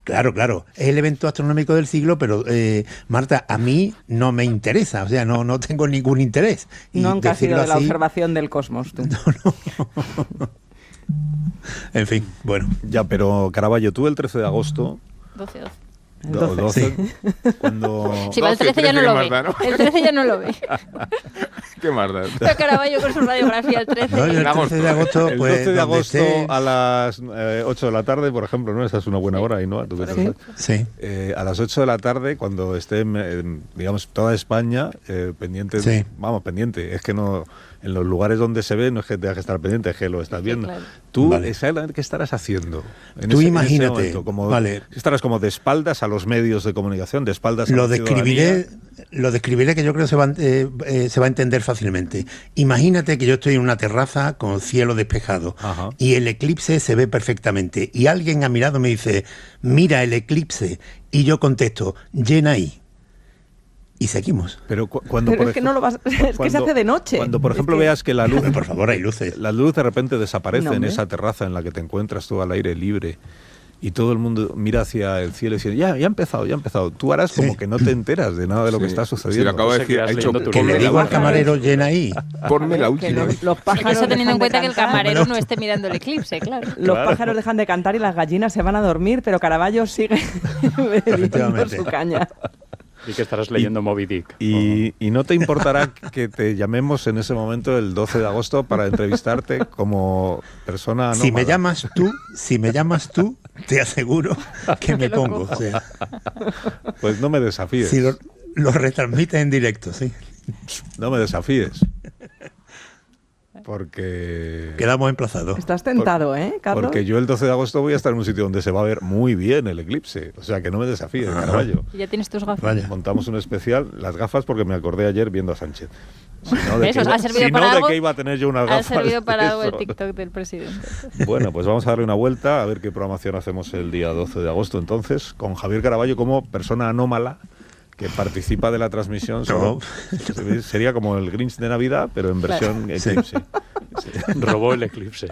Claro, es el evento astronómico del siglo, pero Marta, a mí no me interesa, o sea, no tengo ningún interés. Y nunca has sido de la así, observación del cosmos, tú. No. En fin, bueno. Ya, pero Caravaggio, tú el 13 de agosto... 12. El 12. Sí. Cuando... Sí, el 13 ya no lo ve. El 13 ya no lo ve. ¿Qué más da? Está Caravaggio con su radiografía el 13. No, el 13 de agosto, el pues, 12 de agosto esté... a las 8 de la tarde, por ejemplo, ¿no? Esa es una buena hora, ¿no? ¿Tú qué Sí. A las 8 de la tarde, cuando esté, digamos, toda España pendiente, sí. Vamos, pendiente, es que no... En los lugares donde se ve no es que tengas que estar pendiente, es que lo estás viendo. Claro. Tú, vale. exactamente, ¿qué estarás haciendo? Tú imagínate, en ese momento, como, vale. Estarás como de espaldas a los medios de comunicación, de espaldas a Lo la describiré que yo creo que se va a entender fácilmente. Imagínate que yo estoy en una terraza con cielo despejado. Ajá. Y el eclipse se ve perfectamente. Y alguien a mi lado me dice, mira el eclipse. Y yo contesto, llena ahí. Y seguimos. Pero cuando Pero es que no lo vas... Es que se hace de noche. Cuando, por ejemplo, veas que la luz... Por favor, hay luces. La luz de repente desaparece No, en esa terraza en la que te encuentras tú al aire libre y todo el mundo mira hacia el cielo y dice, ya ha empezado. Tú harás como que no te enteras de nada de lo que está sucediendo. Sí, lo acabo de decir. Ha dicho, Que le digo al camarero, llena ahí. Ponme la última. Los pájaros Eso teniendo en cuenta que el cantar. camarero no esté mirando el eclipse, claro. Los pájaros dejan de cantar y las gallinas se van a dormir, pero Caravaggio sigue bebiendo su caña. Y que estarás leyendo Moby Dick. Y no te importará que te llamemos en ese momento, el 12 de agosto, para entrevistarte como persona anómala. Si me llamas tú, te aseguro que me pongo. O sea, pues no me desafíes. si lo retransmites en directo, sí. No me desafíes. Porque... Quedamos emplazados. Estás tentado, Carlos? Porque yo el 12 de agosto voy a estar en un sitio donde se va a ver muy bien el eclipse. O sea, que no me desafíes, Caravaggio. Y ya tienes tus gafas. Vaya. Montamos un especial, las gafas, porque me acordé ayer viendo a Sánchez. ¿Ha que iba a tener yo unas gafas. Ha servido para algo el eso. TikTok del presidente. Bueno, pues vamos a darle una vuelta, a ver qué programación hacemos el día 12 de agosto entonces, con Javier Caravaggio como persona anómala que participa de la transmisión. Sería como el Grinch de Navidad, pero en versión eclipse. Sí. Robó el eclipse.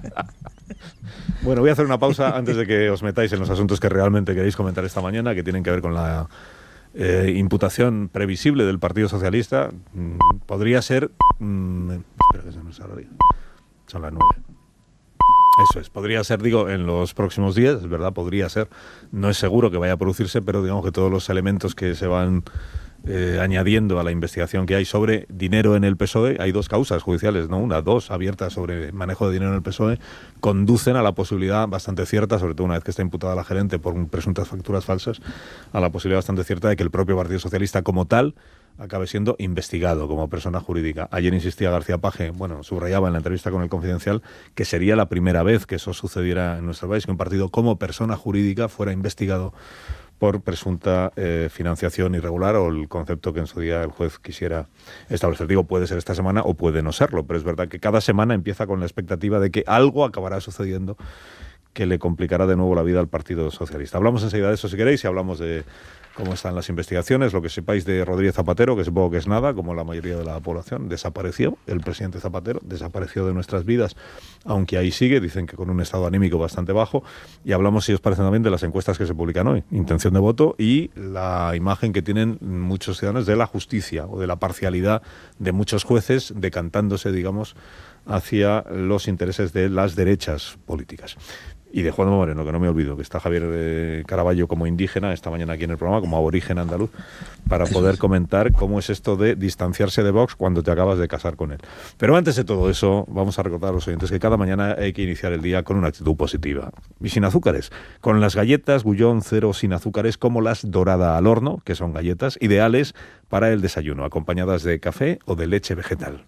Bueno, voy a hacer una pausa antes de que os metáis en los asuntos que realmente queréis comentar esta mañana, que tienen que ver con la imputación previsible del Partido Socialista. Podría ser... espera que se me salga. Son las 9. Eso es, podría ser, digo, en los próximos días, es verdad, podría ser. No es seguro que vaya a producirse, pero digamos que todos los elementos que se van añadiendo a la investigación que hay sobre dinero en el PSOE, hay dos causas judiciales, no una, dos abiertas sobre manejo de dinero en el PSOE, conducen a la posibilidad bastante cierta, sobre todo una vez que está imputada la gerente por presuntas facturas falsas, a la posibilidad bastante cierta de que el propio Partido Socialista como tal acabe siendo investigado como persona jurídica. Ayer insistía García Page, subrayaba en la entrevista con El Confidencial, que sería la primera vez que eso sucediera en nuestro país, que un partido como persona jurídica fuera investigado por presunta financiación irregular, o el concepto que en su día el juez quisiera establecer. Digo, puede ser esta semana o puede no serlo, pero es verdad que cada semana empieza con la expectativa de que algo acabará sucediendo que le complicará de nuevo la vida al Partido Socialista. Hablamos enseguida de eso si queréis, y hablamos de cómo están las investigaciones, lo que sepáis de Rodríguez Zapatero, que supongo que es nada, como la mayoría de la población. Desapareció el presidente Zapatero, desapareció de nuestras vidas, aunque ahí sigue, dicen que con un estado anímico bastante bajo. Y hablamos, si os parece, también de las encuestas que se publican hoy, intención de voto y la imagen que tienen muchos ciudadanos de la justicia o de la parcialidad de muchos jueces decantándose, digamos, hacia los intereses de las derechas políticas. Y de Juan Moreno, que no me olvido, que está Javier Caravaggio como indígena esta mañana aquí en el programa, como aborigen andaluz, para poder comentar cómo es esto de distanciarse de Vox cuando te acabas de casar con él. Pero antes de todo eso, vamos a recordar a los oyentes que cada mañana hay que iniciar el día con una actitud positiva. Y sin azúcares, con las galletas Gullón Cero sin azúcares, como las Dorada al horno, que son galletas ideales para el desayuno, acompañadas de café o de leche vegetal.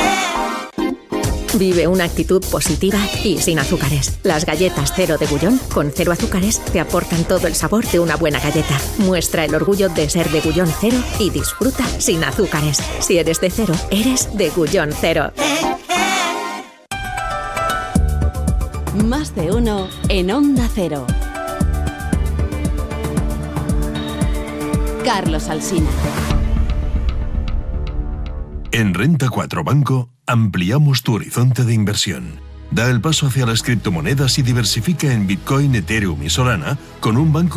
Vive una actitud positiva y sin azúcares. Las galletas Cero de Gullón, con 0 azúcares, te aportan todo el sabor de una buena galleta. Muestra el orgullo de ser de Gullón Cero y disfruta sin azúcares. Si eres de Cero, eres de Gullón Cero. Más de uno en Onda Cero. Carlos Alsina. En Renta 4 Banco ampliamos tu horizonte de inversión. Da el paso hacia las criptomonedas y diversifica en Bitcoin, Ethereum y Solana con un banco